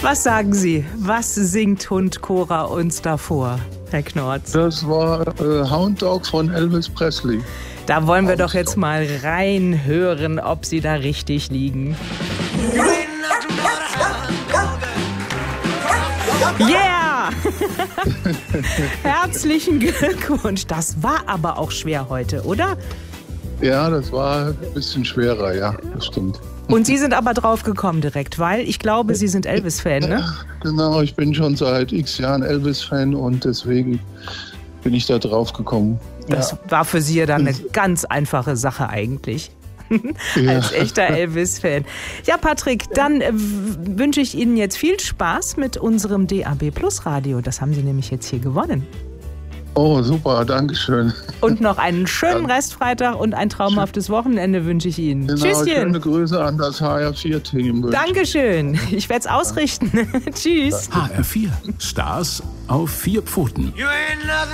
Was sagen Sie? Was singt Hund Cora uns davor, Herr Knorz? Das war Hound Dog von Elvis Presley. Da wollen wir doch jetzt mal reinhören, ob Sie da richtig liegen. Yeah! Herzlichen Glückwunsch. Das war aber auch schwer heute, oder? Ja, das war ein bisschen schwerer, ja, das stimmt. Und Sie sind aber drauf gekommen direkt, weil ich glaube, Sie sind Elvis-Fan, ne? Ja, genau, ich bin schon seit x Jahren Elvis-Fan und deswegen bin ich da drauf gekommen. Das war für Sie ja dann eine ganz einfache Sache eigentlich. Als echter Elvis-Fan. Ja, Patrick, dann wünsche ich Ihnen jetzt viel Spaß mit unserem DAB Plus Radio. Das haben Sie nämlich jetzt hier gewonnen. Oh, super, danke schön. Und noch einen schönen Restfreitag und ein traumhaftes Wochenende wünsche ich Ihnen. Genau, Tschüsschen. Schöne Grüße an das HR4-Team. Dankeschön. Ich werde es ausrichten. Tschüss. HR4. Stars auf 4 Pfoten.